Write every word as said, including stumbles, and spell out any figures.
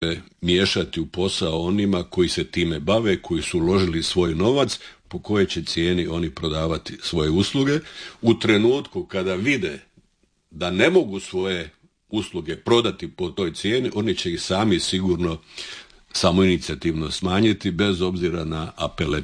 miješati u posao onima koji se time bave, koji su uložili svoj novac, po kojoj će cijeni oni prodavati svoje usluge. U trenutku kada vide da ne mogu svoje usluge prodati po toj cijeni, oni će ih sami sigurno samoinicijativno smanjiti bez obzira na apele